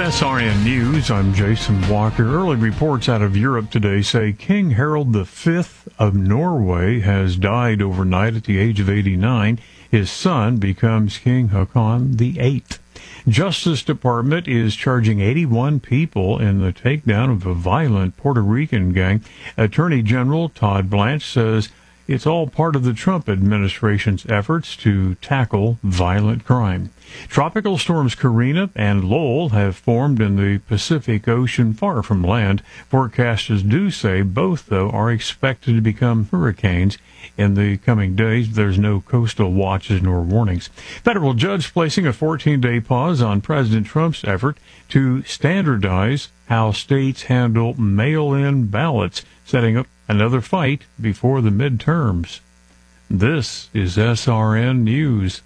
SRN News, I'm Jason Walker. Early reports out of Europe today say King Harald V of Norway has died overnight at the age of 89. His son becomes King Haakon VIII. Justice Department is charging 81 people in the takedown of a violent Puerto Rican gang. Attorney General Todd Blanche says it's all part of the Trump administration's efforts to tackle violent crime. Tropical storms Karina and Lowell have formed in the Pacific Ocean far from land. Forecasters do say both, though, are expected to become hurricanes in the coming days. There's no coastal watches nor warnings. Federal judge placing a 14-day pause on President Trump's effort to standardize how states handle mail-in ballots, setting up another fight before the midterms. This is SRN News.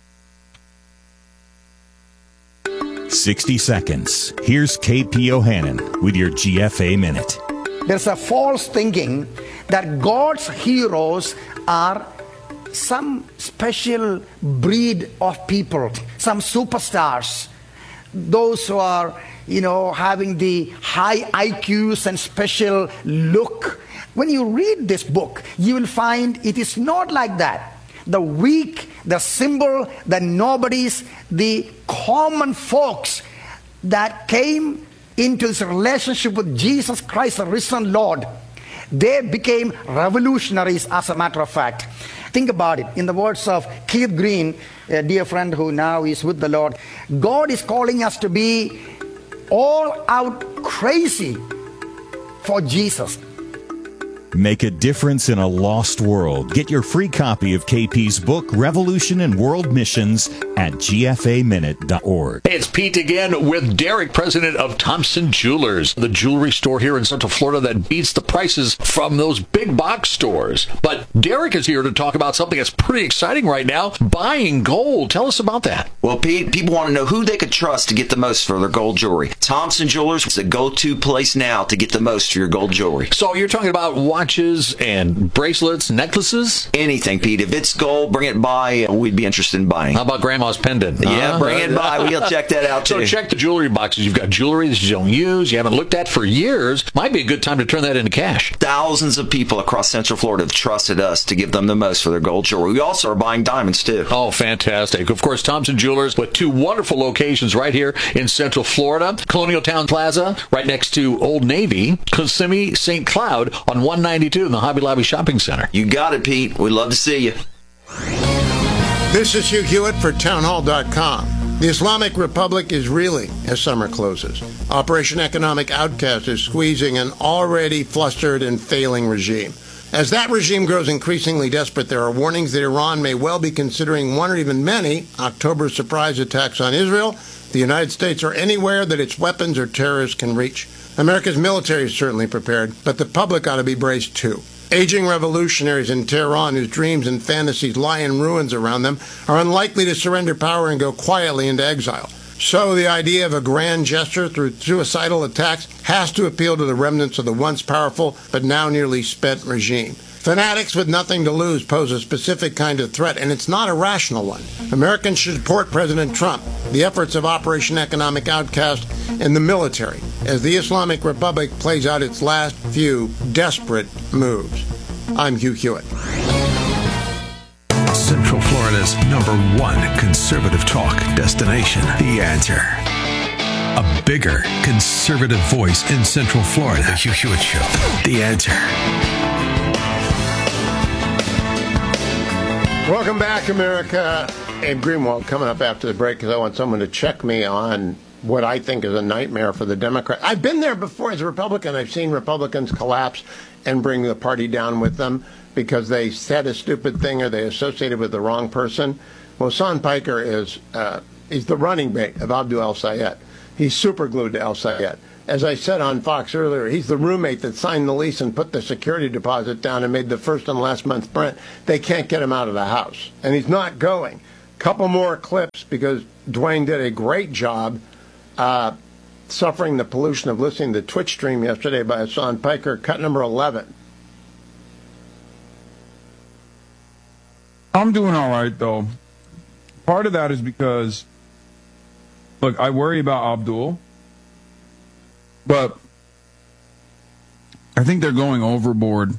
60 seconds. Here's KP Ohanan with your GFA Minute. There's a false thinking that God's heroes are some special breed of people, some superstars, those who are, having the high IQs and special look. When you read this book, you will find it is not like that. The weak, the simple, the nobodies, the common folks that came into this relationship with Jesus Christ, the risen Lord, they became revolutionaries, as a matter of fact. Think about it. In the words of Keith Green, a dear friend who now is with the Lord, God is calling us to be all out crazy for Jesus. Make a difference in a lost world. Get your free copy of KP's book, Revolution in World Missions, at gfaminute.org. Hey, it's Pete again with Derek, president of Thompson Jewelers, the jewelry store here in Central Florida that beats the prices from those big box stores. But Derek is here to talk about something that's pretty exciting right now, buying gold. Tell us about that. Well, Pete, people want to know who they could trust to get the most for their gold jewelry. Thompson Jewelers is the go-to place now to get the most for your gold jewelry. So you're talking about watches and bracelets, necklaces? Anything, Pete. If it's gold, bring it by. We'd be interested in buying. How about grandma's pendant? Yeah, bring it by. We'll check that out, too. So check the jewelry boxes. You've got jewelry that you don't use, you haven't looked at for years. Might be a good time to turn that into cash. Thousands of people across Central Florida have trusted us to give them the most for their gold jewelry. We also are buying diamonds, too. Oh, fantastic. Of course, Thompson Jewelers with two wonderful locations right here in Central Florida. Colonial Town Plaza, right next to Old Navy. Kissimmee St. Cloud on 192 in the Hobby Lobby Shopping Center. You got it, Pete. We'd love to see you. This is Hugh Hewitt for townhall.com. The Islamic Republic is reeling as summer closes. Operation Economic Outcast is squeezing an already flustered and failing regime. As that regime grows increasingly desperate, there are warnings that Iran may well be considering one or even many October surprise attacks on Israel, the United States, or anywhere that its weapons or terrorists can reach. America's military is certainly prepared, but the public ought to be braced too. Aging revolutionaries in Tehran whose dreams and fantasies lie in ruins around them are unlikely to surrender power and go quietly into exile. So the idea of a grand gesture through suicidal attacks has to appeal to the remnants of the once powerful but now nearly spent regime. Fanatics with nothing to lose pose a specific kind of threat, and it's not a rational one. Americans should support President Trump, the efforts of Operation Economic Outcast, and the military as the Islamic Republic plays out its last few desperate moves. I'm Hugh Hewitt. Central Florida's #1 conservative talk destination. The Answer. A bigger conservative voice in Central Florida. The Hugh Hewitt Show. The Answer. Welcome back, America. Abe Greenwald coming up after the break because I want someone to check me on what I think is a nightmare for the Democrats. I've been there before as a Republican. I've seen Republicans collapse and bring the party down with them because they said a stupid thing or they associated with the wrong person. Well, Son Piker is he's the running mate of Abdul El-Sayed. He's super glued to El-Sayed. As I said on Fox earlier, he's the roommate that signed the lease and put the security deposit down and made the first and last month's rent. They can't get him out of the house. And he's not going. Couple more clips because Dwayne did a great job suffering the pollution of listening to the Twitch stream yesterday by Hassan Piker. Cut number 11. I'm doing all right, though. Part of that is because, look, I worry about Abdul. But I think they're going overboard.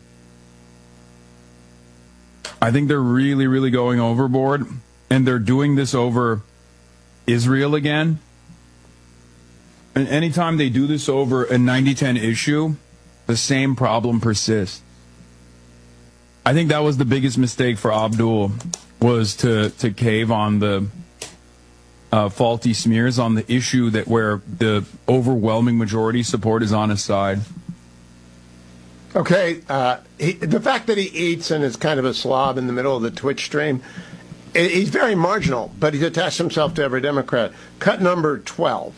I think they're really, really going overboard, and they're doing this over Israel again. And anytime they do this over a 90-10 issue, the same problem persists. I think that was the biggest mistake for Abdul, was to cave on the faulty smears on the issue that where the overwhelming majority support is on his side. Okay, the fact that he eats and is kind of a slob in the middle of the Twitch stream, he's very marginal, but he's attached himself to every Democrat. Cut number 12.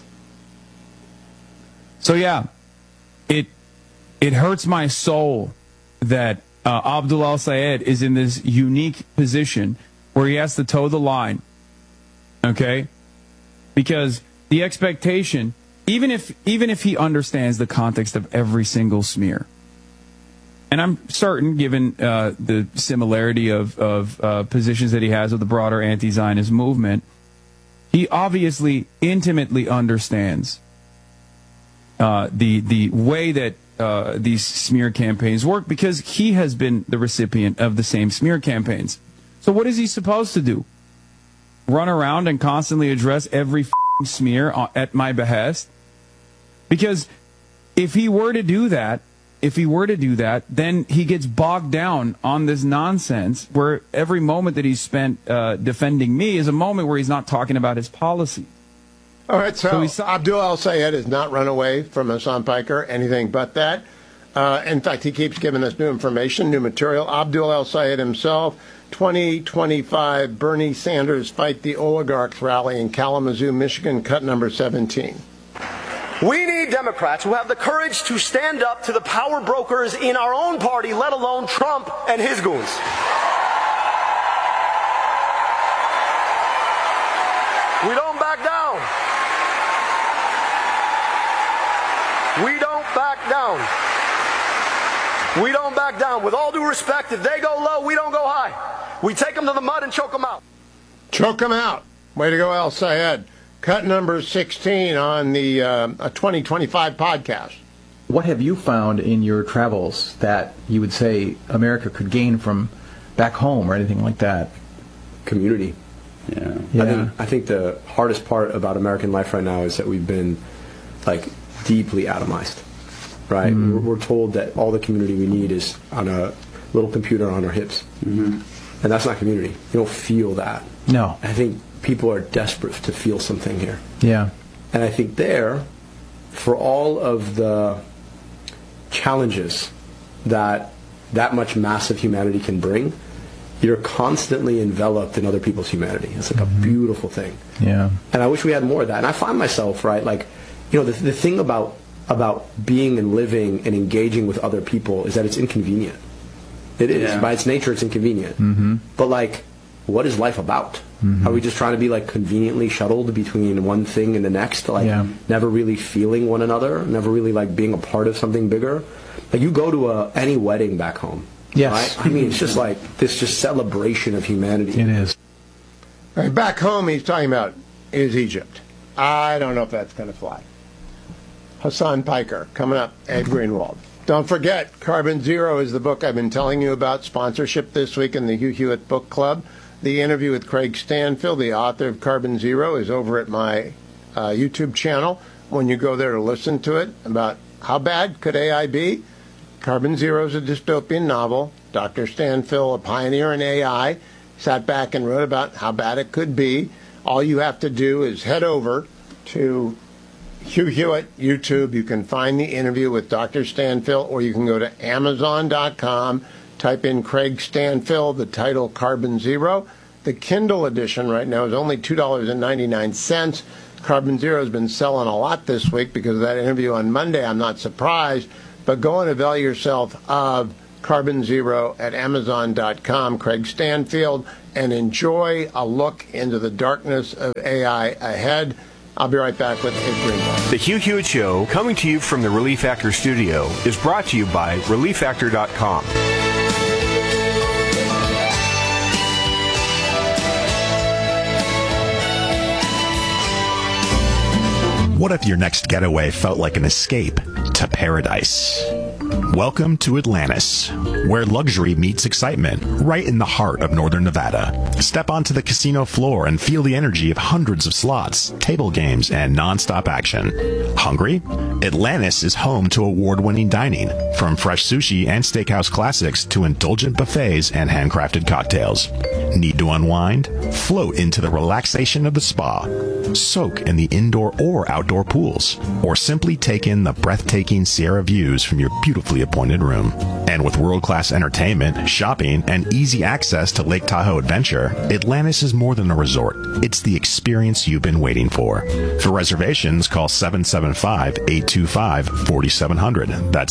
So yeah, it hurts my soul that Abdul El-Sayed is in this unique position where he has to toe the line. Okay? Because the expectation, even if he understands the context of every single smear, and I'm certain, given the similarity of positions that he has with the broader anti-Zionist movement, he obviously intimately understands the way that these smear campaigns work, because he has been the recipient of the same smear campaigns. So what is he supposed to do? Run around and constantly address every smear at my behest? Because if he were to do that, then he gets bogged down on this nonsense where every moment that he's spent defending me is a moment where he's not talking about his policy. All right, so Abdul El-Sayed has not run away from Hassan Piker, anything but that. In fact, he keeps giving us new information, new material. Abdul El-Sayed himself, 2025 Bernie Sanders Fight the Oligarchs rally in Kalamazoo, Michigan, cut number 17. We need Democrats who have the courage to stand up to the power brokers in our own party, let alone Trump and his goons. We don't back down. We don't back down. We don't back down. With all due respect, if they go low, we don't go high. We take them to the mud and choke them out. Choke them out. Way to go, El-Sayed. Cut number 16 on the 2025 podcast. What have you found in your travels that you would say America could gain from back home or anything like that? Community. Yeah. I think the hardest part about American life right now is that we've been deeply atomized, right? We're told that all the community we need is on a little computer on our hips. And that's not community. You don't feel that. No. I think people are desperate to feel something here. Yeah. And I think for all of the challenges that much massive humanity can bring, you're constantly enveloped in other people's humanity. It's a beautiful thing. Yeah. And I wish we had more of that. And I find myself, the thing about being and living and engaging with other people is that it's inconvenient. It is. Yeah. By its nature, it's inconvenient. But what is life about? Are we just trying to be conveniently shuttled between one thing and the next, never really feeling one another, never really being a part of something bigger? You go to any wedding back home. Yes. Right? I mean, it's just this celebration of humanity. It is. Right, back home, he's talking about is Egypt. I don't know if that's going to fly. Hassan Piker coming up, Ed Greenwald. Don't forget, Carbon Zero is the book I've been telling you about. Sponsorship this week in the Hugh Hewitt Book Club. The interview with Craig Stanfield, the author of Carbon Zero, is over at my YouTube channel. When you go there to listen to it, about how bad could AI be? Carbon Zero is a dystopian novel. Dr. Stanfield, a pioneer in AI, sat back and wrote about how bad it could be. All you have to do is head over to Hugh Hewitt YouTube. You can find the interview with Dr. Stanfield, or you can go to Amazon.com, type in Craig Stanfield, the title Carbon Zero. The Kindle edition right now is only $2.99. Carbon Zero has been selling a lot this week because of that interview on Monday. I'm not surprised. But go and avail yourself of Carbon Zero at Amazon.com, Craig Stanfield, and enjoy a look into the darkness of AI ahead. I'll be right back with Ed Greenwald. The Hugh Hewitt Show, coming to you from the Relief Factor studio, is brought to you by ReliefFactor.com. What if your next getaway felt like an escape to paradise? Welcome to Atlantis, where luxury meets excitement, right in the heart of northern Nevada. Step onto the casino floor and feel the energy of hundreds of slots, table games, and non-stop action. Hungry? Atlantis is home to award-winning dining, from fresh sushi and steakhouse classics to indulgent buffets and handcrafted cocktails. Need to unwind? Float into the relaxation of the spa. Soak in the indoor or outdoor pools, or simply take in the breathtaking Sierra views from your beautifully appointed room. And with world-class entertainment, shopping, and easy access to Lake Tahoe Adventure, Atlantis is more than a resort. It's the experience you've been waiting for. For reservations, call 775-825-4700. That's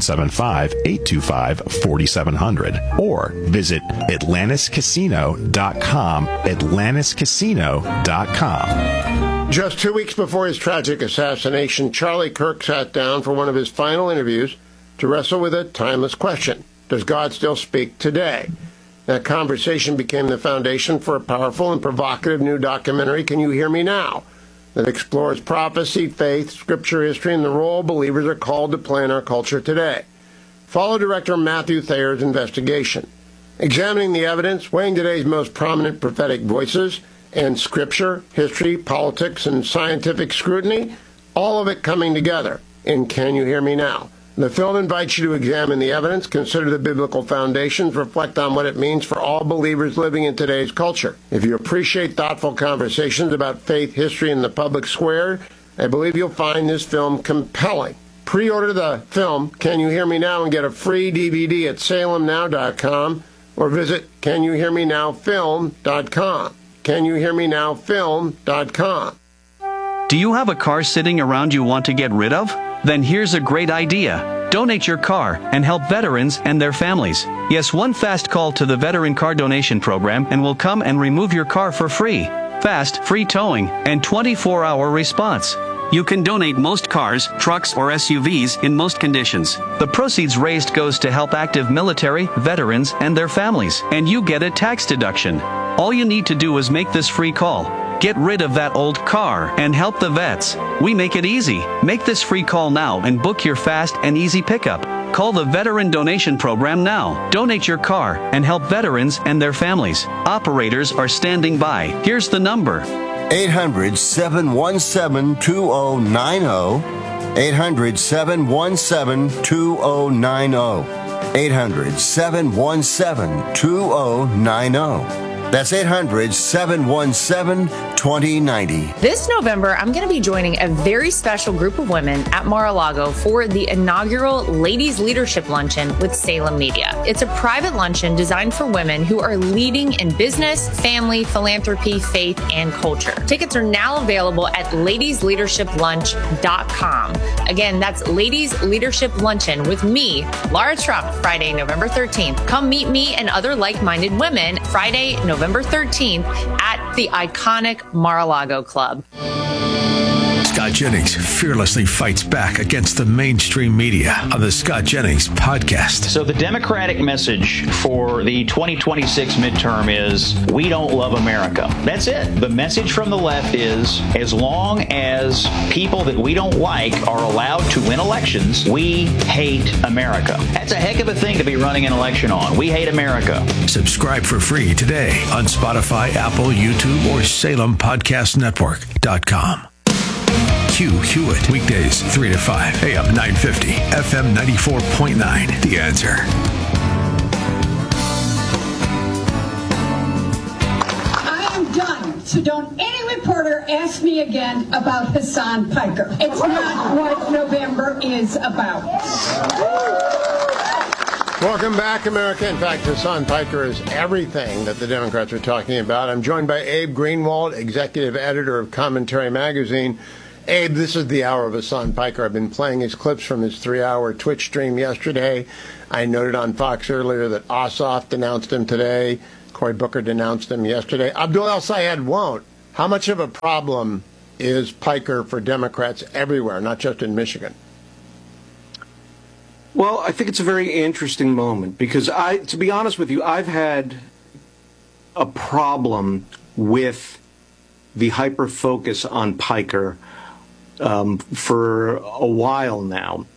775-825-4700. Or visit AtlantisCasino.com. AtlantisCasino.com. Just 2 weeks before his tragic assassination, Charlie Kirk sat down for one of his final interviews to wrestle with a timeless question. Does God still speak today? That conversation became the foundation for a powerful and provocative new documentary, Can You Hear Me Now?, that explores prophecy, faith, scripture, history, and the role believers are called to play in our culture today. Follow director Matthew Thayer's investigation, examining the evidence, weighing today's most prominent prophetic voices, and scripture, history, politics, and scientific scrutiny, all of it coming together in Can You Hear Me Now? The film invites you to examine the evidence, consider the biblical foundations, reflect on what it means for all believers living in today's culture. If you appreciate thoughtful conversations about faith, history, and the public square, I believe you'll find this film compelling. Pre-order the film, Can You Hear Me Now?, and get a free DVD at salemnow.com or visit CanYouHearMeNowFilm.com. CanYouHearMeNowFilm.com. Do you have a car sitting around you want to get rid of? Then here's a great idea. Donate your car and help veterans and their families. Yes, one fast call to the Veteran Car Donation Program and we'll come and remove your car for free. Fast, free towing, and 24-hour response. You can donate most cars, trucks, or SUVs in most conditions. The proceeds raised goes to help active military, veterans, and their families, and you get a tax deduction. All you need to do is make this free call. Get rid of that old car and help the vets. We make it easy. Make this free call now and book your fast and easy pickup. Call the Veteran Donation Program now. Donate your car and help veterans and their families. Operators are standing by. Here's the number. 800-717-2090. 800-717-2090. 800-717-2090. That's 800-717-2090. This November, I'm going to be joining a very special group of women at Mar-a-Lago for the inaugural Ladies Leadership Luncheon with Salem Media. It's a private luncheon designed for women who are leading in business, family, philanthropy, faith, and culture. Tickets are now available at ladiesleadershiplunch.com. Again, that's Ladies Leadership Luncheon with me, Laura Trump, Friday, November 13th. Come meet me and other like-minded women Friday, November 13th at the iconic Mar-a-Lago Club. Scott Jennings fearlessly fights back against the mainstream media on the Scott Jennings podcast. So the Democratic message for the 2026 midterm is, we don't love America. That's it. The message from the left is, as long as people that we don't like are allowed to win elections, we hate America. That's a heck of a thing to be running an election on. We hate America. Subscribe for free today on Spotify, Apple, YouTube, or SalemPodcastNetwork.com. Q Hewitt, weekdays 3 to 5, AM 950, FM 94.9. The Answer. I am done. So don't any reporter ask me again about Hassan Piker. It's not what November is about. Welcome back, America. In fact, Hassan Piker is everything that the Democrats are talking about. I'm joined by Abe Greenwald, executive editor of Commentary Magazine. Abe, this is the hour of Hassan Piker. I've been playing his clips from his 3-hour Twitch stream yesterday. I noted on Fox earlier that Ossoff denounced him today. Cory Booker denounced him yesterday. Abdul El-Sayed won't. How much of a problem is Piker for Democrats everywhere, not just in Michigan? Well, I think it's a very interesting moment because to be honest with you, I've had a problem with the hyper-focus on Piker for a while now.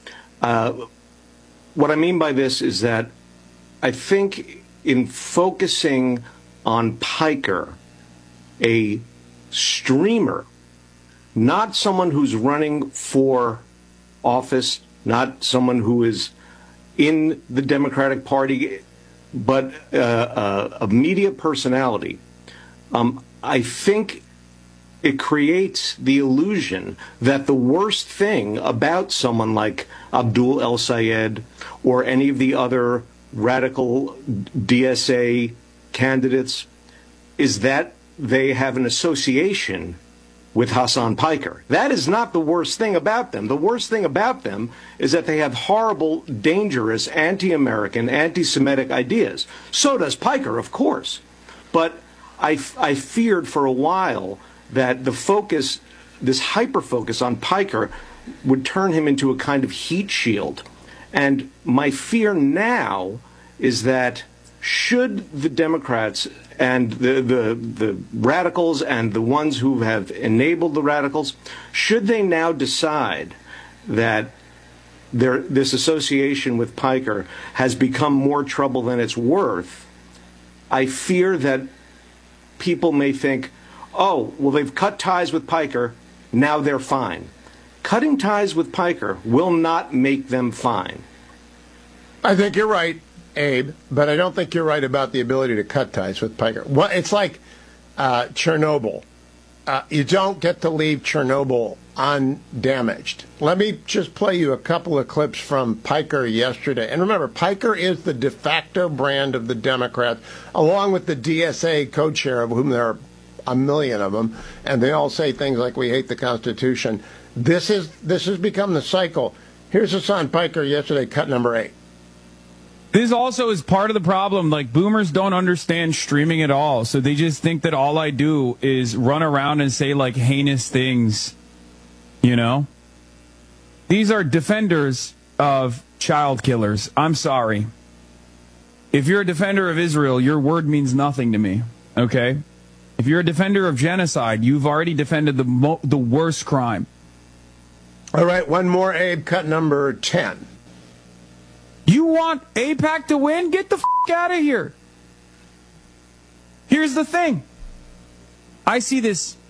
What I mean by this is that I think in focusing on Piker, a streamer, not someone who's running for office, not someone who is in the Democratic Party, but a media personality, I think it creates the illusion that the worst thing about someone like Abdul El-Sayed or any of the other radical DSA candidates is that they have an association with Hasan Piker. That is not the worst thing about them. The worst thing about them is that they have horrible, dangerous, anti-American, anti-Semitic ideas. So does Piker, of course. But I feared for a while that the focus, this hyper-focus on Piker, would turn him into a kind of heat shield. And my fear now is that should the Democrats and the radicals and the ones who have enabled the radicals, should they now decide that this association with Piker has become more trouble than it's worth, I fear that people may think, oh, well, they've cut ties with Piker, now they're fine. Cutting ties with Piker will not make them fine. I think you're right, Abe, but I don't think you're right about the ability to cut ties with Piker. Well, it's like Chernobyl. You don't get to leave Chernobyl undamaged. Let me just play you a couple of clips from Piker yesterday. And remember, Piker is the de facto brand of the Democrats, along with the DSA co-chair, of whom there are a million of them, and they all say things like, we hate the Constitution. This has become the cycle. Here's Hasan Piker yesterday, cut number 8. This also is part of the problem. Like, boomers don't understand streaming at all, so they just think that all I do is run around and say, like, heinous things, you know? These are defenders of child killers. I'm sorry. If you're a defender of Israel, your word means nothing to me, okay? If you're a defender of genocide, you've already defended the worst crime. All right, one more, Abe, cut number 10. You want AIPAC to win? Get the f*** out of here. Here's the thing. I see this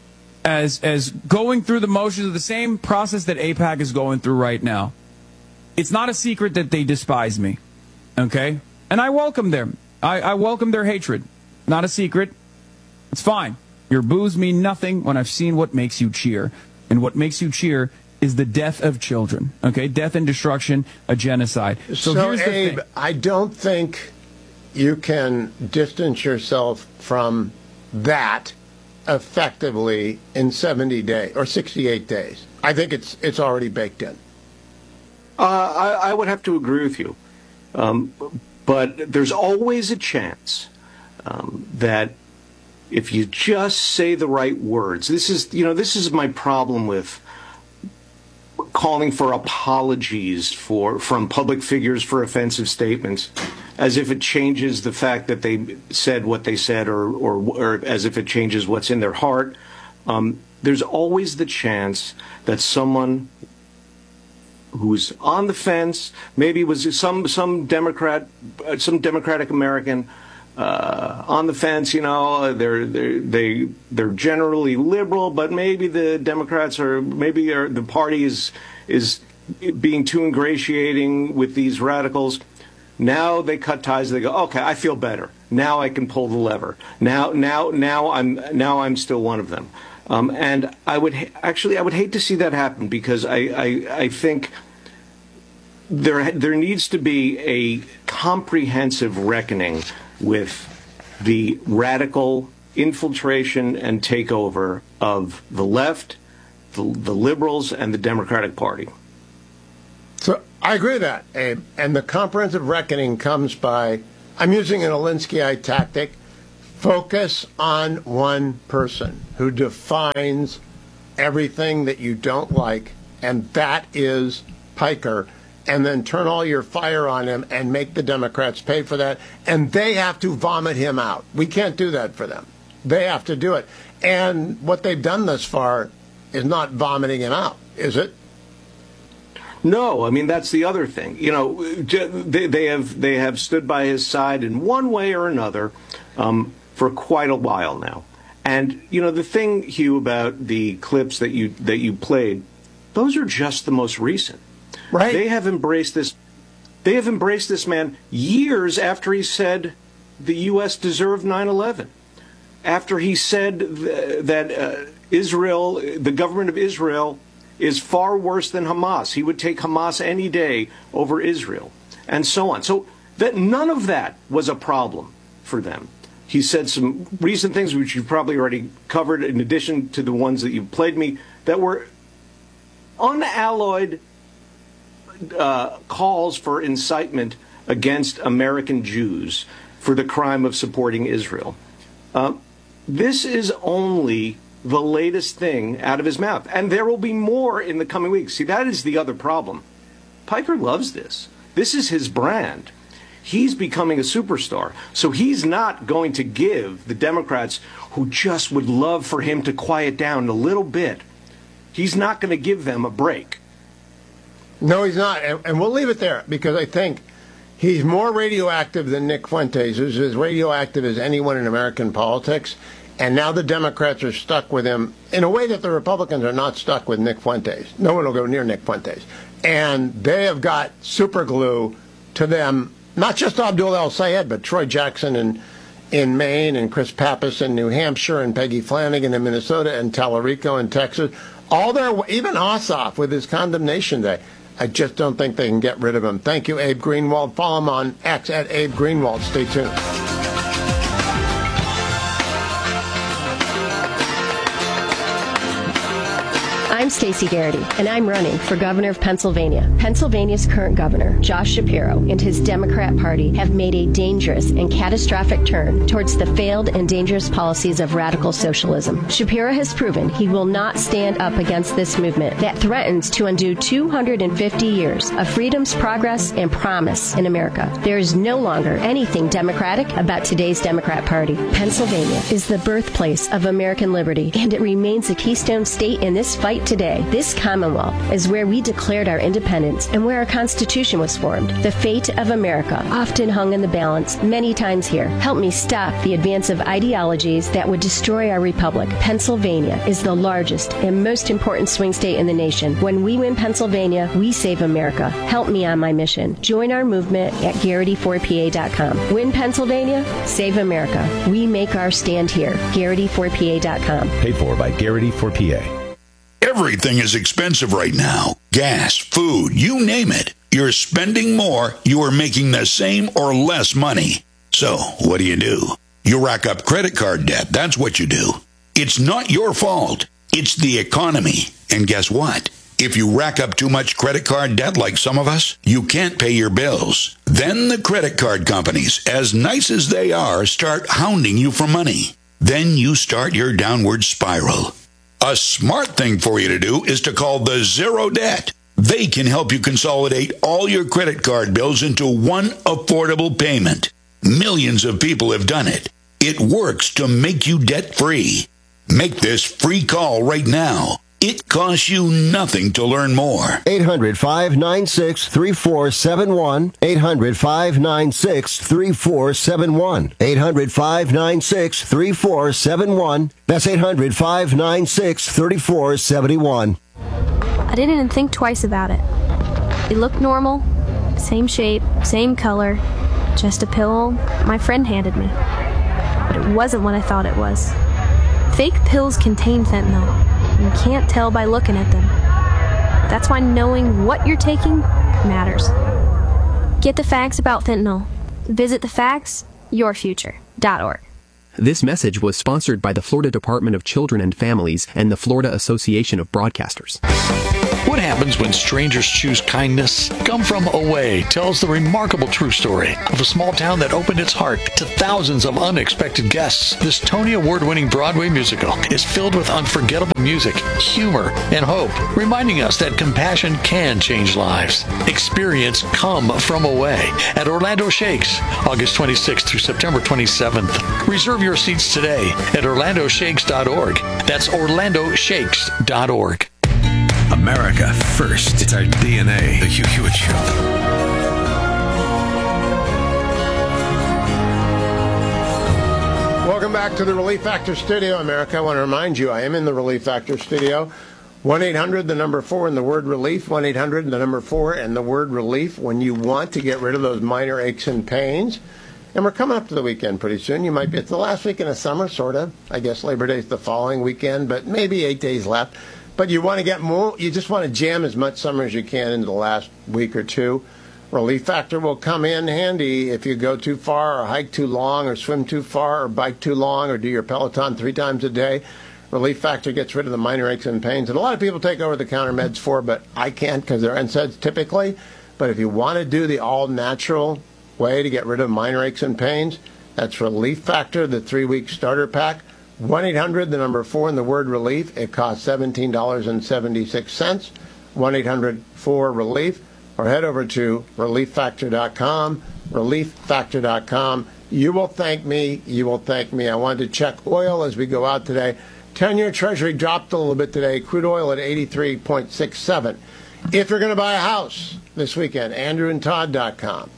as going through the motions of the same process that AIPAC is going through right now. It's not a secret that they despise me, okay? And I welcome them. I welcome their hatred. Not a secret. It's fine. Your boos mean nothing when I've seen what makes you cheer. And what makes you cheer is the death of children, okay? Death and destruction, a genocide. So here's the Abe, thing. I don't think you can distance yourself from that effectively in 70 days or 68 days. I think it's already baked in. I would have to agree with you. But there's always a chance that if you just say the right words, this is my problem with calling for apologies from public figures for offensive statements, as if it changes the fact that they said what they said, or as if it changes what's in their heart. There's always the chance that someone who's on the fence, maybe was some Democratic American on the fence, they're generally liberal, but maybe the Democrats the party is being too ingratiating with these radicals. Now they cut ties. They go, okay, I feel better. Now I can pull the lever. Now I'm still one of them. And I would hate to see that happen, because I think there needs to be a comprehensive reckoning with the radical infiltration and takeover of the left, the liberals, and the Democratic Party. So I agree with that, Abe. And the comprehensive reckoning comes by, I'm using an Alinsky tactic, focus on one person who defines everything that you don't like, and that is Piker. And then turn all your fire on him and make the Democrats pay for that. And they have to vomit him out. We can't do that for them. They have to do it. And what they've done thus far is not vomiting him out, is it? No, I mean, that's the other thing. You know, they have stood by his side in one way or another for quite a while now. And, you know, the thing, Hugh, about the clips that you played, those are just the most recent. Right. They have embraced this man years after he said the U.S. deserved 9/11. After he said that Israel, the government of Israel, is far worse than Hamas. He would take Hamas any day over Israel, and so on. So that none of that was a problem for them. He said some recent things, which you've probably already covered, in addition to the ones that you've played me, that were unalloyed calls for incitement against American Jews for the crime of supporting Israel. This is only the latest thing out of his mouth, and there will be more in the coming weeks. See, that is the other problem. Piker loves this. This is his brand. He's becoming a superstar. So he's not going to give the Democrats, who just would love for him to quiet down a little bit, he's not going to give them a break. No, he's not. And we'll leave it there, because I think he's more radioactive than Nick Fuentes, who's as radioactive as anyone in American politics. And now the Democrats are stuck with him in a way that the Republicans are not stuck with Nick Fuentes. No one will go near Nick Fuentes. And they have got super glue to them, not just Abdul El-Sayed, but Troy Jackson in Maine, and Chris Pappas in New Hampshire, and Peggy Flanagan in Minnesota, and Tallarico in Texas. All their, even Ossoff with his condemnation day. I just don't think they can get rid of him. Thank you, Abe Greenwald. Follow him on X at Abe Greenwald. Stay tuned. I'm Stacey Garrity, and I'm running for governor of Pennsylvania. Pennsylvania's current governor, Josh Shapiro, and his Democrat Party have made a dangerous and catastrophic turn towards the failed and dangerous policies of radical socialism. Shapiro has proven he will not stand up against this movement that threatens to undo 250 years of freedom's progress and promise in America. There is no longer anything democratic about today's Democrat Party. Pennsylvania is the birthplace of American liberty, and it remains a keystone state in this fight today. This Commonwealth is where we declared our independence and where our Constitution was formed. The fate of America often hung in the balance many times here. Help me stop the advance of ideologies that would destroy our republic. Pennsylvania is the largest and most important swing state in the nation. When we win Pennsylvania, we save America. Help me on my mission. Join our movement at Garrity4PA.com. Win Pennsylvania, save America. We make our stand here. Garrity4PA.com. Paid for by Garrity4PA. Everything is expensive right now. Gas, food, you name it. You're spending more, you are making the same or less money. So, what do? You rack up credit card debt. That's what you do. It's not your fault. It's the economy. And guess what? If you rack up too much credit card debt like some of us, you can't pay your bills. Then the credit card companies, as nice as they are, start hounding you for money. Then you start your downward spiral. A smart thing for you to do is to call the Zero Debt. They can help you consolidate all your credit card bills into one affordable payment. Millions of people have done it. It works to make you debt-free. Make this free call right now. It costs you nothing to learn more. 800-596-3471. 800-596-3471. 800-596-3471. That's 800-596-3471. I didn't even think twice about it. It looked normal, same shape, same color, just a pill my friend handed me. But it wasn't what I thought it was. Fake pills contain fentanyl. You can't tell by looking at them. That's why knowing what you're taking matters. Get the facts about fentanyl. Visit thefactsyourfuture.org. This message was sponsored by the Florida Department of Children and Families and the Florida Association of Broadcasters. What happens when strangers choose kindness? Come From Away tells the remarkable true story of a small town that opened its heart to thousands of unexpected guests. This Tony Award-winning Broadway musical is filled with unforgettable music, humor, and hope, reminding us that compassion can change lives. Experience Come From Away at Orlando Shakes, August 26th through September 27th. Reserve your seats today at orlandoshakes.org. That's orlandoshakes.org. America first. It's our DNA. The Hugh Hewitt Show. Welcome back to the Relief Factor Studio, America. I want to remind you, I am in the Relief Factor Studio. 1-800, the number 4, and the word relief. 1-800, the number 4, and the word relief when you want to get rid of those minor aches and pains. And we're coming up to the weekend pretty soon. You might be, it's the last weekend of summer, sort of. I guess Labor Day is the following weekend, but maybe 8 days left. But you want to get more, you just want to jam as much summer as you can into the last week or two. Relief Factor will come in handy if you go too far or hike too long or swim too far or bike too long or do your Peloton 3 times a day. Relief Factor gets rid of the minor aches and pains. And a lot of people take over-the-counter meds for, but I can't because they're NSAIDs typically. But if you want to do the all-natural way to get rid of minor aches and pains, that's Relief Factor, the 3-week starter pack. 1-800, the number 4, and the word relief. It costs $17.76. 1-800-4-RELIEF. Or head over to relieffactor.com. Relieffactor.com. You will thank me. You will thank me. I wanted to check oil as we go out today. 10-year Treasury dropped a little bit today. Crude oil at 83.67. If you're going to buy a house this weekend, AndrewandTodd.com.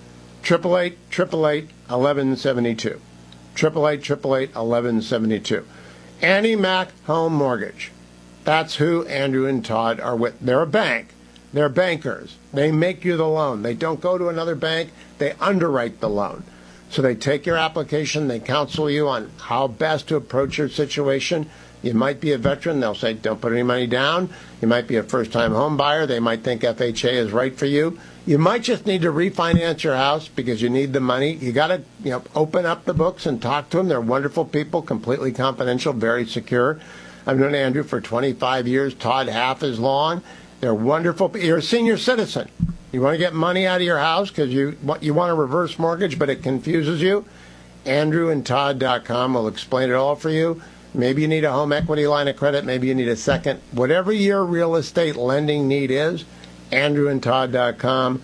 888-888-1172. 888-888-1172. Annie Mac Home Mortgage. That's who Andrew and Todd are with. They're a bank. They're bankers. They make you the loan. They don't go to another bank. They underwrite the loan. So they take your application. They counsel you on how best to approach your situation. You might be a veteran. They'll say, don't put any money down. You might be a first-time home buyer. They might think FHA is right for you. You might just need to refinance your house because you need the money. You got to, open up the books and talk to them. They're wonderful people, completely confidential, very secure. I've known Andrew for 25 years, Todd half as long. They're wonderful. You're a senior citizen. You want to get money out of your house because you want a reverse mortgage, but it confuses you. AndrewandTodd.com will explain it all for you. Maybe you need a home equity line of credit. Maybe you need a second. Whatever your real estate lending need is, AndrewandTodd.com,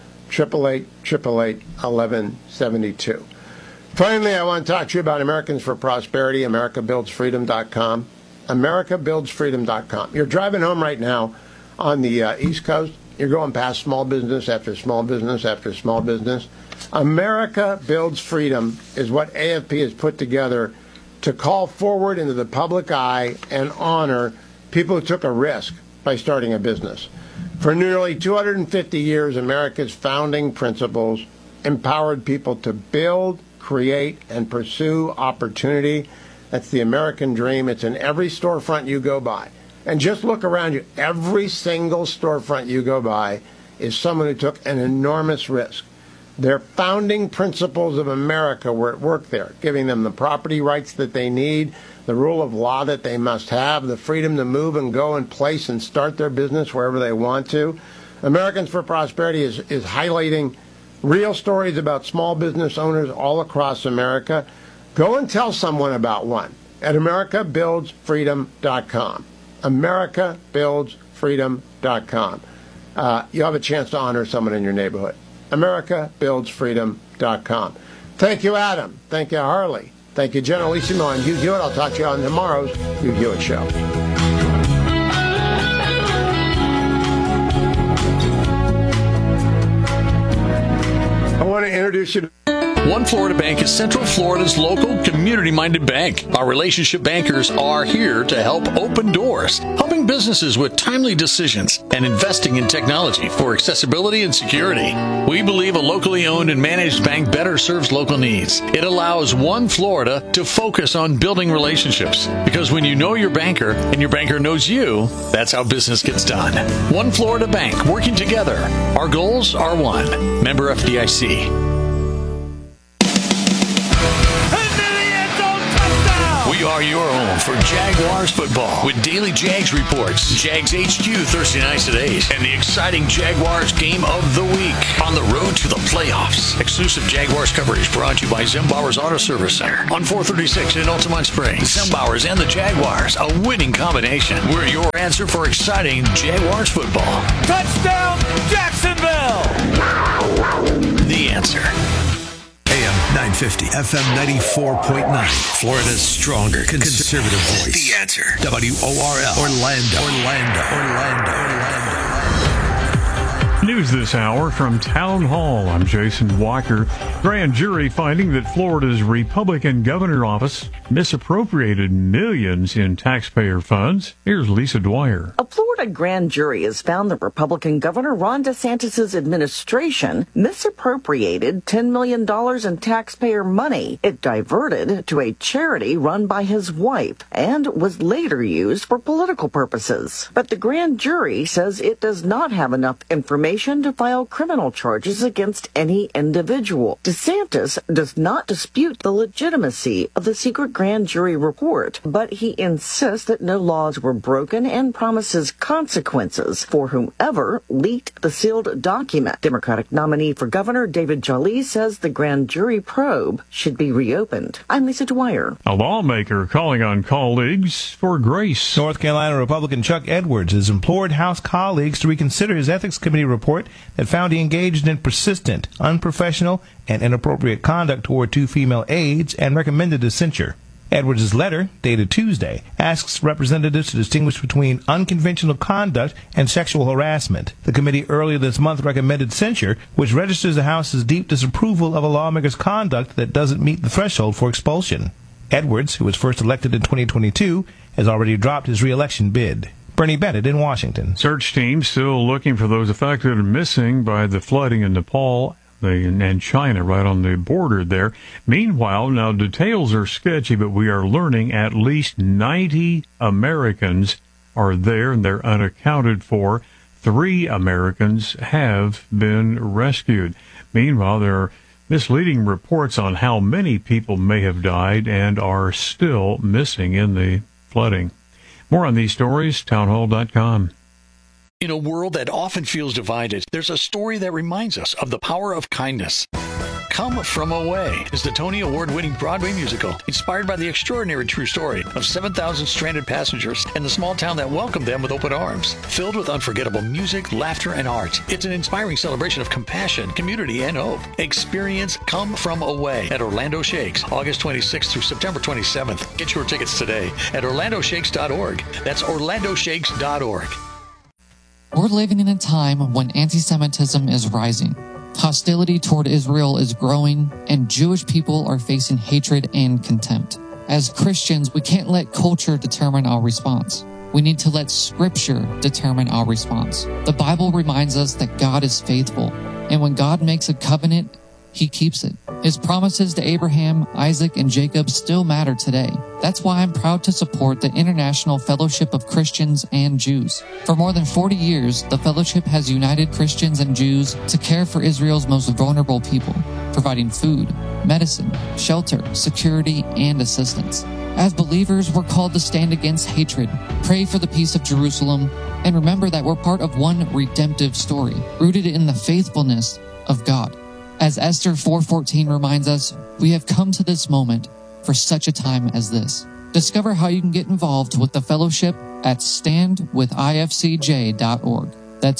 888-888-1172. Finally, I want to talk to you about Americans for Prosperity, AmericaBuildsFreedom.com. AmericaBuildsFreedom.com. You're driving home right now on the East Coast. You're going past small business after small business after small business. America Builds Freedom is what AFP has put together to call forward into the public eye and honor people who took a risk by starting a business. For nearly 250 years, America's founding principles empowered people to build, create, and pursue opportunity. That's the American dream. It's in every storefront you go by. And just look around you. Every single storefront you go by is someone who took an enormous risk. Their founding principles of America were at work there, giving them the property rights that they need, the rule of law that they must have, the freedom to move and go and place and start their business wherever they want to. Americans for Prosperity is highlighting real stories about small business owners all across America. Go and tell someone about one at AmericaBuildsFreedom.com. AmericaBuildsFreedom.com. You'll have a chance to honor someone in your neighborhood. AmericaBuildsFreedom.com. Thank you, Adam. Thank you, Harley. Thank you, Generalissimo and Hugh Hewitt. I'll talk to you on tomorrow's Hugh Hewitt Show. I want to introduce you to One Florida Bank is Central Florida's local community-minded bank. Our relationship bankers are here to help open doors, helping businesses with timely decisions and investing in technology for accessibility and security. We believe a locally owned and managed bank better serves local needs. It allows One Florida to focus on building relationships, because when you know your banker and your banker knows you, that's how business gets done. One Florida Bank, working together. Our goals are one. Member FDIC. We are your home for Jaguars football with daily Jags reports, Jags HQ Thursday nights at 8, and the exciting Jaguars game of the week on the road to the playoffs. Exclusive Jaguars coverage brought to you by Zimbauer's Auto Service Center on 436 in Altamont Springs. Zimbauer's and the Jaguars, a winning combination. We're your answer for exciting Jaguars football. Touchdown, Jacksonville! The Answer. AM 950, FM 94.9. Florida's stronger conservative voice. The Answer. WORL. Orlando. News this hour from Town Hall. I'm Jason Walker. Grand jury finding that Florida's Republican governor office misappropriated millions in taxpayer funds. Here's Lisa Dwyer. A Florida grand jury has found that Republican Governor Ron DeSantis' administration misappropriated $10 million in taxpayer money. It diverted to a charity run by his wife and was later used for political purposes. But the grand jury says it does not have enough information to file criminal charges against any individual. DeSantis does not dispute the legitimacy of the secret grand jury report, but he insists that no laws were broken and promises consequences for whomever leaked the sealed document. Democratic nominee for governor David Jolley says the grand jury probe should be reopened. I'm Lisa Dwyer. A lawmaker calling on colleagues for grace. North Carolina Republican Chuck Edwards has implored House colleagues to reconsider his Ethics Committee report that found he engaged in persistent, unprofessional, and inappropriate conduct toward 2 female aides and recommended a censure. Edwards' letter, dated Tuesday, asks representatives to distinguish between unconventional conduct and sexual harassment. The committee earlier this month recommended censure, which registers the House's deep disapproval of a lawmaker's conduct that doesn't meet the threshold for expulsion. Edwards, who was first elected in 2022, has already dropped his re-election bid. Bernie Bennett in Washington. Search teams still looking for those affected and missing by the flooding in Nepal and China, right on the border there. Meanwhile, now details are sketchy, but we are learning at least 90 Americans are there and they're unaccounted for. 3 Americans have been rescued. Meanwhile, there are misleading reports on how many people may have died and are still missing in the flooding. More on these stories, townhall.com. In a world that often feels divided, there's a story that reminds us of the power of kindness. Come From Away is the Tony Award-winning Broadway musical inspired by the extraordinary true story of 7,000 stranded passengers and the small town that welcomed them with open arms. Filled with unforgettable music, laughter, and art, it's an inspiring celebration of compassion, community, and hope. Experience Come From Away at Orlando Shakes, August 26th through September 27th. Get your tickets today at orlandoshakes.org. That's orlandoshakes.org. We're living in a time when anti-Semitism is rising. Hostility toward Israel is growing, and Jewish people are facing hatred and contempt. As Christians, we can't let culture determine our response. We need to let Scripture determine our response. The Bible reminds us that God is faithful, and when God makes a covenant, He keeps it. His promises to Abraham, Isaac, and Jacob still matter today. That's why I'm proud to support the International Fellowship of Christians and Jews. For more than 40 years, the fellowship has united Christians and Jews to care for Israel's most vulnerable people, providing food, medicine, shelter, security, and assistance. As believers, we're called to stand against hatred, pray for the peace of Jerusalem, and remember that we're part of one redemptive story, rooted in the faithfulness of God. As Esther 4:14 reminds us, we have come to this moment for such a time as this. Discover how you can get involved with the fellowship at standwithifcj.org. That's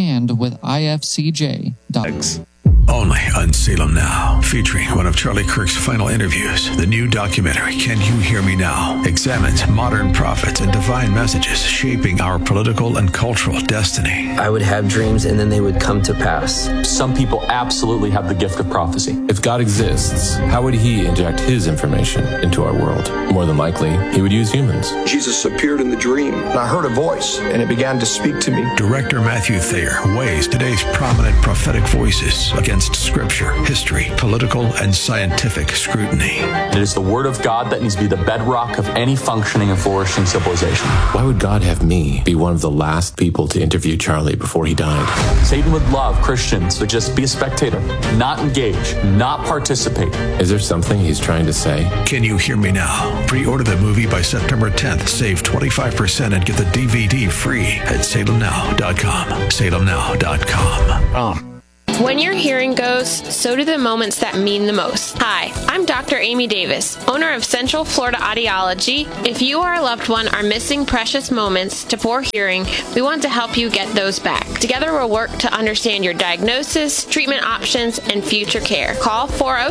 standwithifcj.org. Only on Salem Now, featuring one of Charlie Kirk's final interviews. The new documentary, Can You Hear Me Now?, examines modern prophets and divine messages shaping our political and cultural destiny. I would have dreams and then they would come to pass. Some people absolutely have the gift of prophecy. If God exists, how would He inject His information into our world? More than likely, He would use humans. Jesus appeared in the dream, and I heard a voice, and it began to speak to me. Director Matthew Thayer weighs today's prominent prophetic voices against against scripture, history, political, and scientific scrutiny. It is the Word of God that needs to be the bedrock of any functioning and flourishing civilization. Why would God have me be one of the last people to interview Charlie before he died? Satan would love Christians to just be a spectator, not engage, not participate. Is there something he's trying to say? Can You Hear Me Now? Pre-order the movie by September 10th. Save 25% and get the DVD free at salemnow.com. salemnow.com. When your hearing goes, so do the moments that mean the most. Hi, I'm Dr. Amy Davis, owner of Central Florida Audiology. If you or a loved one are missing precious moments to poor hearing, we want to help you get those back. Together we'll work to understand your diagnosis, treatment options, and future care. Call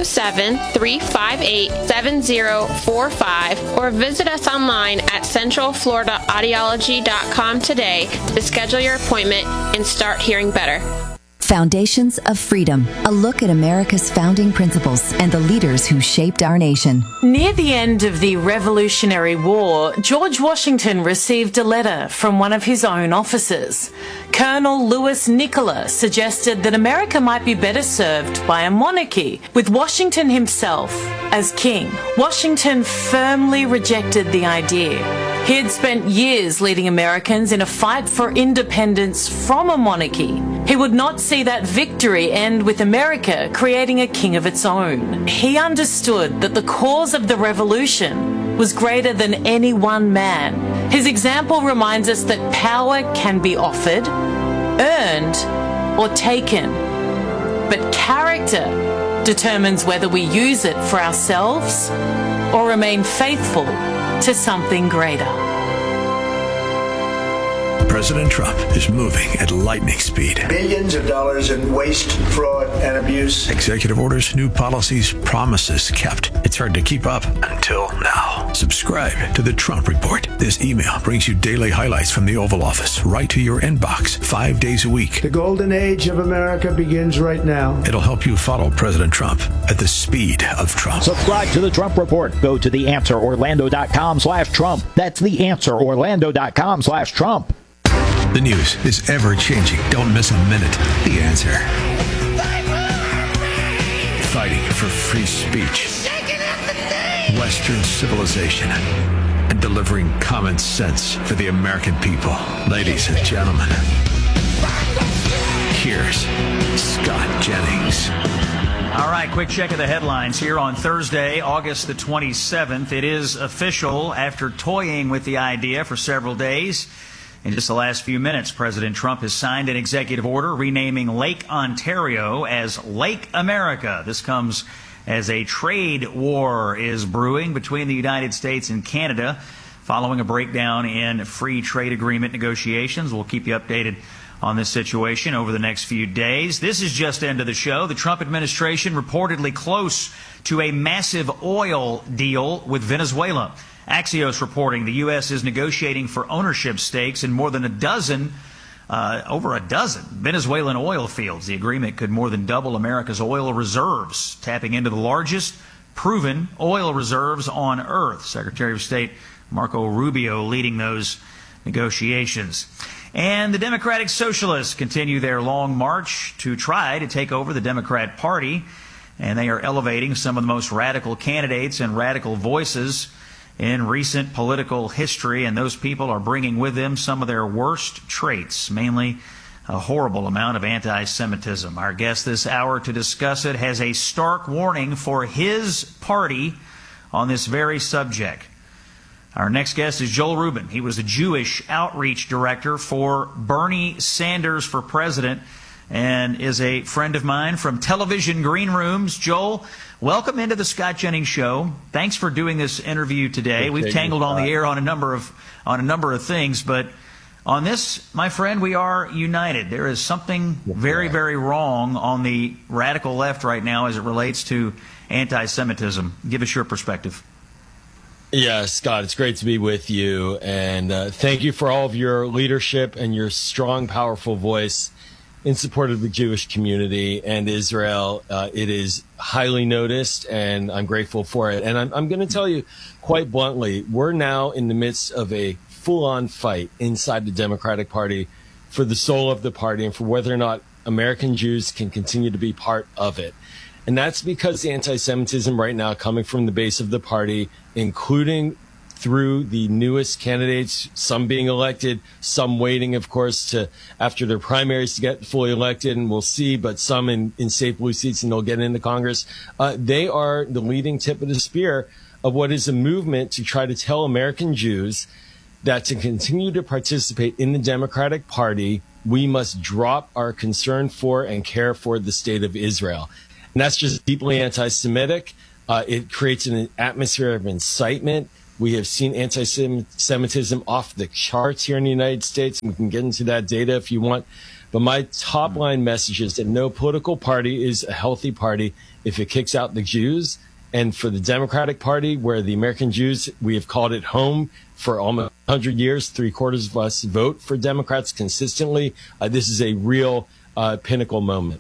407-358-7045 or visit us online at centralfloridaaudiology.com today to schedule your appointment and start hearing better. Foundations of Freedom, a look at America's founding principles and the leaders who shaped our nation. Near the end of the Revolutionary War, George Washington received a letter from one of his own officers. Colonel Louis Nicola suggested that America might be better served by a monarchy, with Washington himself as king. Washington firmly rejected the idea. He had spent years leading Americans in a fight for independence from a monarchy. He would not see that victory end with America creating a king of its own. He understood that the cause of the revolution was greater than any one man. His example reminds us that power can be offered, earned, or taken. But character determines whether we use it for ourselves or remain faithful to something greater. President Trump is moving at lightning speed. Billions of dollars in waste, fraud, and abuse. Executive orders, new policies, promises kept. It's hard to keep up until now. Subscribe to the Trump Report. This email brings you daily highlights from the Oval Office right to your inbox 5 days a week. The golden age of America begins right now. It'll help you follow President Trump at the speed of Trump. Subscribe to the Trump Report. Go to theanswerorlando.com/Trump. That's theanswerorlando.com/Trump. The news is ever-changing. Don't miss a minute. The Answer. Fighting for free speech, Western civilization, and delivering common sense for the American people. Ladies and gentlemen, here's Scott Jennings. All right, quick check of the headlines here on Thursday, August the 27th. It is official after toying with the idea for several days. In just the last few minutes, President Trump has signed an executive order renaming Lake Ontario as Lake America. This comes as a trade war is brewing between the United States and Canada following a breakdown in free trade agreement negotiations. We'll keep you updated on this situation over the next few days. This is just the end of the show. The Trump administration reportedly close to a massive oil deal with Venezuela. Axios reporting the U.S. is negotiating for ownership stakes in more than over a dozen Venezuelan oil fields. The agreement could more than double America's oil reserves, tapping into the largest proven oil reserves on Earth. Secretary of State Marco Rubio leading those negotiations. And the Democratic Socialists continue their long march to try to take over the Democrat Party, and they are elevating some of the most radical candidates and radical voices in recent political history, and those people are bringing with them some of their worst traits, mainly a horrible amount of anti-Semitism. Our guest this hour to discuss it has a stark warning for his party on this very subject. Our next guest is Joel Rubin. He was the Jewish outreach director for Bernie Sanders for president and is a friend of mine from television green rooms. Joel, welcome into the Scott Jennings Show. Thanks for doing this interview today. We've tangled on the air on a number of things, but on this, my friend, we are united. There is something very, very wrong on the radical left right now as it relates to anti-Semitism. Give us your perspective. Yeah, Scott, it's great to be with you, and thank you for all of your leadership and your strong, powerful voice in support of the Jewish community and Israel. It is highly noticed, and I'm grateful for it. And I'm going to tell you quite bluntly, we're now in the midst of a full-on fight inside the Democratic Party for the soul of the party and for whether or not American Jews can continue to be part of it. And that's because the anti-Semitism right now coming from the base of the party, including through the newest candidates, some being elected, some waiting, of course, to after their primaries to get fully elected, and we'll see, but some in safe blue seats and they'll get into Congress. They are the leading tip of the spear of what is a movement to try to tell American Jews that to continue to participate in the Democratic Party, we must drop our concern for and care for the state of Israel. And that's just deeply anti-Semitic. It creates an atmosphere of incitement. We have seen anti-Semitism off the charts here in the United States. We can get into that data if you want. But my top line message is that no political party is a healthy party if it kicks out the Jews. And for the Democratic Party, where the American Jews, we have called it home for almost 100 years, 3/4 of us vote for Democrats consistently. This is a real pinnacle moment.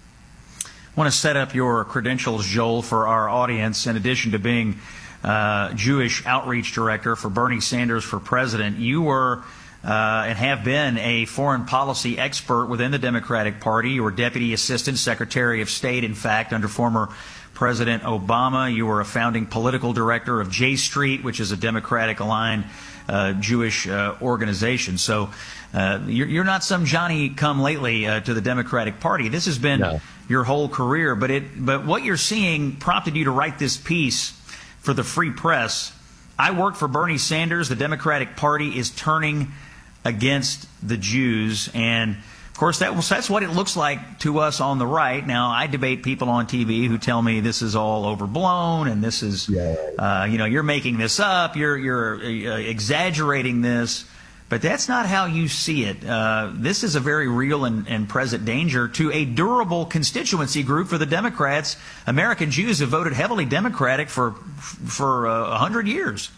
I want to set up your credentials, Joel, for our audience. In addition to being Jewish outreach director for Bernie Sanders for president, you were and have been a foreign policy expert within the Democratic Party. You were Deputy Assistant Secretary of State, in fact, under former President Obama. You were a founding political director of J Street, which is a Democratic-aligned Jewish organization. So you're not some Johnny-come-lately to the Democratic Party. This has been your whole career. But what you're seeing prompted you to write this piece for the Free Press. I worked for Bernie Sanders. The Democratic Party is turning against the Jews. And, of course, that's what it looks like to us on the right. Now, I debate people on TV who tell me this is all overblown and this is, you're making this up, you're exaggerating this. But that's not how you see it. This is a very real and present danger to a durable constituency group for the Democrats. American Jews have voted heavily Democratic for 100 years.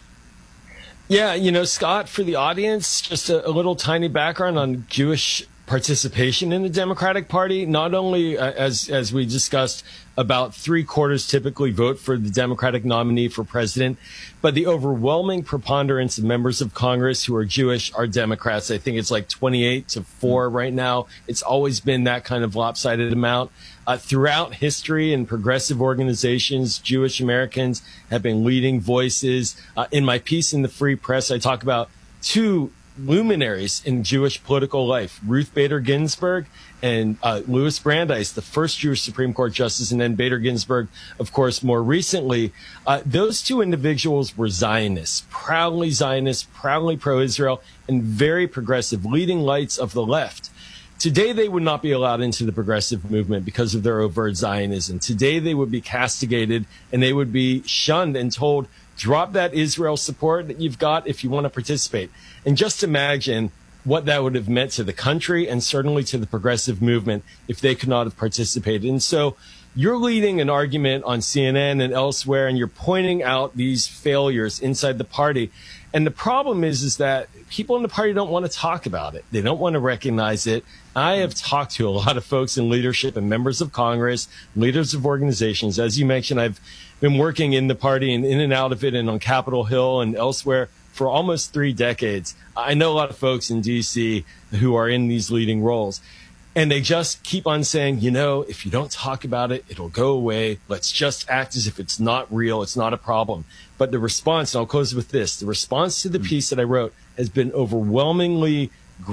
Yeah, Scott, for the audience, just a little tiny background on Jewish participation in the Democratic Party. Not only, as we discussed, about 3/4 typically vote for the Democratic nominee for president, but the overwhelming preponderance of members of Congress who are Jewish are Democrats. I think it's like 28-4 right now. It's always been that kind of lopsided amount. Throughout history and progressive organizations, Jewish Americans have been leading voices. In my piece in the Free Press, I talk about two luminaries in Jewish political life, Ruth Bader Ginsburg and Louis Brandeis, the first Jewish Supreme Court justice, and then Bader Ginsburg, of course, more recently. Those two individuals were Zionists, proudly pro-Israel, and very progressive, leading lights of the left. Today, they would not be allowed into the progressive movement because of their overt Zionism. Today, they would be castigated and they would be shunned and told, drop that Israel support that you've got if you want to participate. And just imagine what that would have meant to the country and certainly to the progressive movement if they could not have participated. And so you're leading an argument on CNN and elsewhere, and you're pointing out these failures inside the party. And the problem is that people in the party don't want to talk about it. They don't want to recognize it. I have talked to a lot of folks in leadership and members of Congress, leaders of organizations. As you mentioned, I've been working in the party and in and out of it and on Capitol Hill and elsewhere for almost 3 decades. I know a lot of folks in D.C. who are in these leading roles. And they just keep on saying, if you don't talk about it, it'll go away. Let's just act as if it's not real. It's not a problem. But the response, and I'll close with this, the response to the piece that I wrote has been overwhelmingly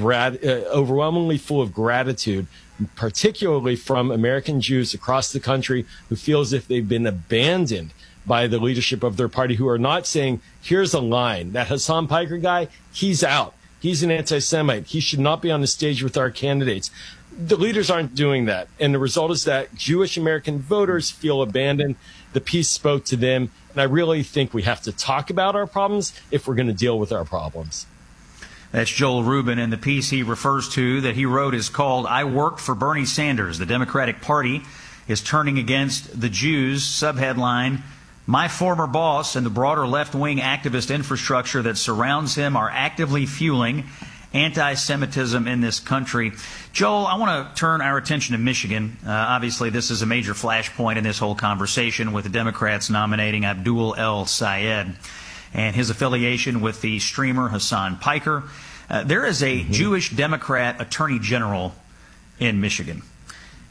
full of gratitude, particularly from American Jews across the country who feel as if they've been abandoned by the leadership of their party, who are not saying, here's a line. That Hassan Piker guy, he's out. He's an anti-Semite. He should not be on the stage with our candidates. The leaders aren't doing that. And the result is that Jewish American voters feel abandoned. The piece spoke to them. And I really think we have to talk about our problems if we're going to deal with our problems. That's Joel Rubin, and the piece he refers to that he wrote is called I Worked for Bernie Sanders. The Democratic Party is turning against the Jews. Subheadline, my former boss and the broader left-wing activist infrastructure that surrounds him are actively fueling anti-Semitism in this country. Joel, I want to turn our attention to Michigan. Obviously, this is a major flashpoint in this whole conversation with the Democrats nominating Abdul El-Sayed and his affiliation with the streamer Hassan Piker. There is a Jewish Democrat attorney general in Michigan.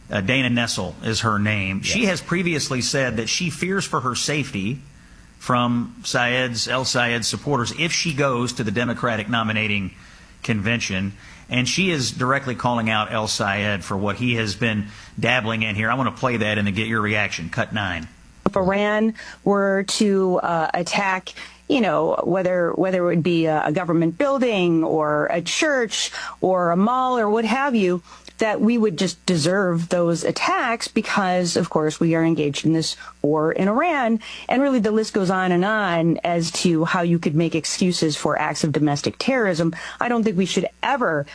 Dana Nessel is her name. Yes. She has previously said that she fears for her safety from El Sayed's supporters if she goes to the Democratic nominating convention. And she is directly calling out El Sayed for what he has been dabbling in here. I want to play that and then get your reaction. Cut 9. If Iran were to attack, whether it would be a government building or a church or a mall or what have you, that we would just deserve those attacks because, of course, we are engaged in this war in Iran. And really the list goes on and on as to how you could make excuses for acts of domestic terrorism. I don't think we should ever